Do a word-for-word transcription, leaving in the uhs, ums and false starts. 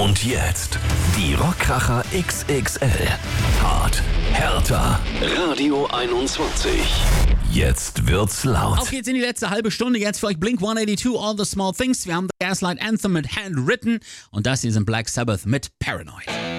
Und jetzt die Rockkracher X X L. Hart, härter. Radio einundzwanzig. Jetzt wird's laut. Auf geht's in die letzte halbe Stunde. Jetzt für euch Blink one eighty-two, All the Small Things. Wir haben The Gaslight Anthem mit Handwritten. Und das hier sind Black Sabbath mit Paranoid.